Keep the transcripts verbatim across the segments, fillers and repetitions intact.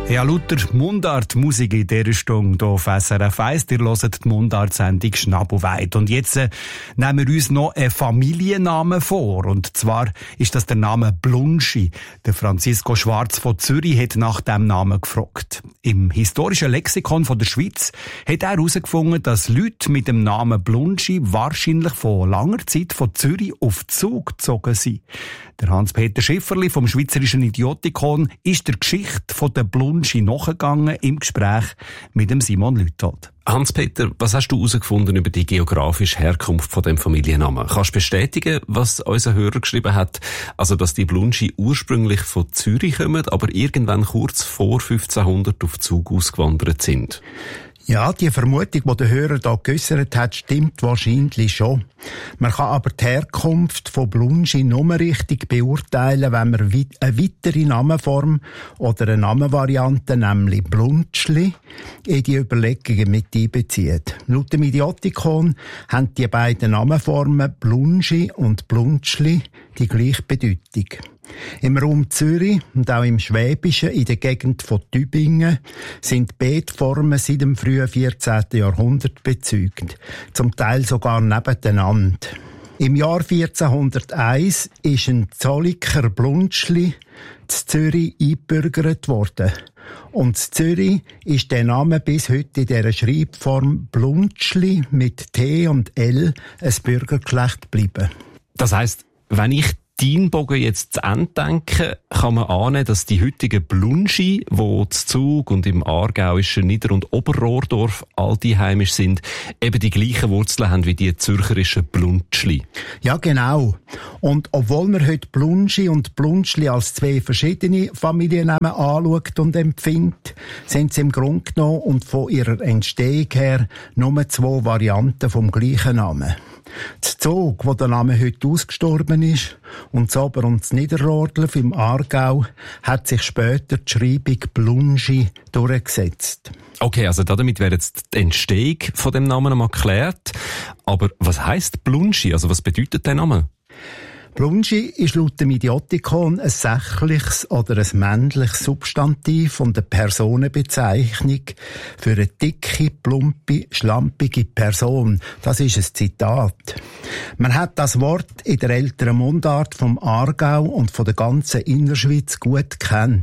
Ja, lauter Mundart-Musik in dieser Stunde hier auf S R F eins. Ihr hört die Mundart-Sendung Schnabelweit. Und jetzt äh, nehmen wir uns noch einen Familiennamen vor. Und zwar ist das der Name Blunschi. Der Francisco Schwarz von Zürich hat nach diesem Namen gefragt. Im historischen Lexikon von der Schweiz hat er herausgefunden, dass Leute mit dem Namen Blunschi wahrscheinlich von langer Zeit von Zürich auf Zug gezogen sind. Der Hans-Peter Schifferli vom Schweizerischen Idiotikon ist der Geschichte von der Blunschi nachgegangen im Gespräch mit dem Simon Lüthold. Hans-Peter, was hast du herausgefunden über die geografische Herkunft von dem Familiennamen? Kannst du bestätigen, was unser Hörer geschrieben hat, also dass die Blunschi ursprünglich von Zürich kommen, aber irgendwann kurz vor fünfzehnhundert auf Zug ausgewandert sind? Ja, die Vermutung, die der Hörer da geäussert hat, stimmt wahrscheinlich schon. Man kann aber die Herkunft von Blunschi nur richtig beurteilen, wenn man eine weitere Namenform oder eine Namenvariante, nämlich Blunschli, in die Überlegungen mit einbezieht. Laut dem Idiotikon haben die beiden Namenformen Blunschi und Blunschli die gleiche Bedeutung. Im Raum Zürich und auch im Schwäbischen, in der Gegend von Tübingen, sind beide Formen seit dem frühen vierzehnten Jahrhundert bezeugt, zum Teil sogar nebeneinander. Im Jahr vierzehnhunderteins ist ein Zolliker Blunschli zu Zürich eingebürgert worden. Und in Zürich ist der Name bis heute in dieser Schreibform Blunschli mit T und L ein Bürgergeschlecht geblieben. Das heisst, wenn ich Dienbogen jetzt zu Ende denken, kann man ahnen, dass die heutigen Blunschi, die zu Zug und im aargauischen Nieder- und Oberrohrdorf altiheimisch sind, eben die gleichen Wurzeln haben wie die zürcherischen Blunschli. Ja, genau. Und obwohl man heute Blunschi und Blunschli als zwei verschiedene Familiennamen anschaut und empfindet, sind sie im Grunde genommen und von ihrer Entstehung her nur zwei Varianten vom gleichen Namen. Das Zug, wo der Name heute ausgestorben ist, und das Ober- und das Niederrodlf im Aargau, hat sich später die Schreibung Blunschi durchgesetzt. Okay, also damit wäre jetzt die Entstehung von dem Namen einmal geklärt. Aber was heisst Blunschi? Also was bedeutet der Name? Blunschi ist laut dem Idiotikon ein sächliches oder ein männliches Substantiv und eine Personenbezeichnung für eine dicke, plumpe, schlampige Person. Das ist ein Zitat. Man hat das Wort in der älteren Mundart vom Aargau und von der ganzen Innerschweiz gut kennt.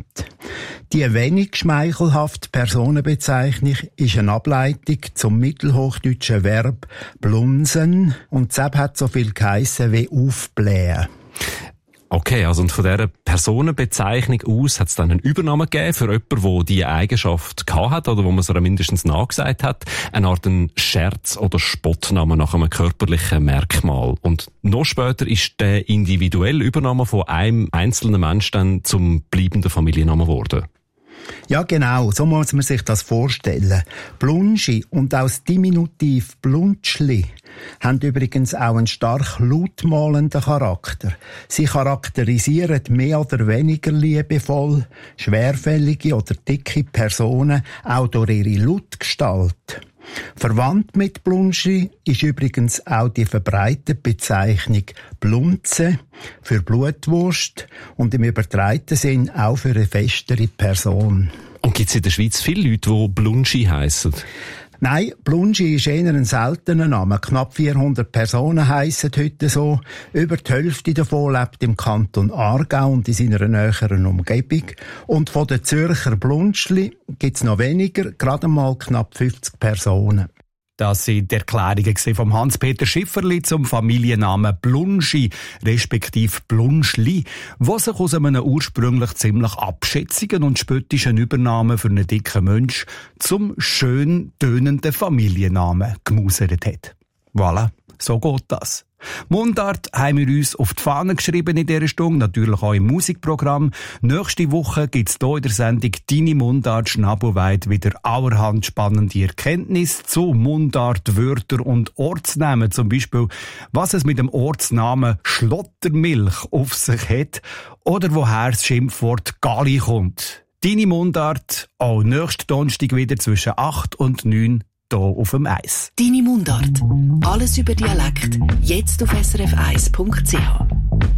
Die wenig schmeichelhafte Personenbezeichnung ist eine Ableitung zum mittelhochdeutschen Verb blunsen und deshalb hat so viel geheissen wie aufblähen. Okay, also und von dieser Personenbezeichnung aus hat es dann einen Übernamen gegeben für jemanden, der diese Eigenschaft gehabt hat oder wo man es mindestens nachgesagt hat. Eine Art ein Scherz- oder Spottname nach einem körperlichen Merkmal. Und noch später ist der individuelle Übername von einem einzelnen Menschen dann zum bleibenden Familiennamen geworden. Ja, genau, so muss man sich das vorstellen. Blunschi und auch das Diminutiv Blunschli haben übrigens auch einen stark lautmalenden Charakter. Sie charakterisieren mehr oder weniger liebevoll schwerfällige oder dicke Personen auch durch ihre Lautgestalt. Verwandt mit Blunschi ist übrigens auch die verbreitete Bezeichnung Blunze für Blutwurst und im übertragenen Sinn auch für eine festere Person. Und gibt es in der Schweiz viele Leute, die Blunschi heissen? Nein, Blunschi ist eher ein seltener Name. Knapp vierhundert Personen heissen heute so. Über die Hälfte davon lebt im Kanton Aargau und in seiner näheren Umgebung. Und von den Zürcher Blunschli gibt's noch weniger, gerade mal knapp fünfzig Personen. Das sind die Erklärungen vom Hans-Peter Schifferli zum Familiennamen Blunschi, respektive Blunschli, was sich aus einem ursprünglich ziemlich abschätzigen und spöttischen Übernamen für einen dicken Mensch zum schön tönenden Familiennamen gemausert hat. Voilà, so geht das. Mundart haben wir uns auf die Fahne geschrieben in dieser Stunde, natürlich auch im Musikprogramm. Nächste Woche gibt es hier in der Sendung «Deine Mundart Schnabelweit» wieder allerhand spannende Erkenntnisse zu Mundart, Wörter und Ortsnamen. Zum Beispiel, was es mit dem Ortsnamen Schlottermilch auf sich hat oder woher das Schimpfwort Gali kommt. «Deine Mundart» auch nächsten Donnerstag wieder zwischen acht und neun hier auf dem Eis. Deine Mundart. Alles über Dialekt. Jetzt auf s r f eins punkt c h.